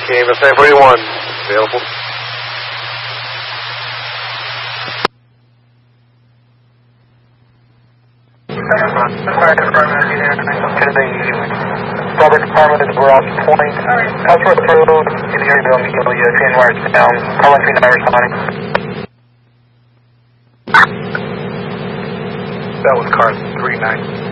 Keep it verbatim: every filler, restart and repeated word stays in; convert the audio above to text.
Canvas nine forty-one, available. To the Southern Department of Grosse Pointe. Customer approved in the area of Amelia, ten wires down. Calling three nine responding. That was car three nine.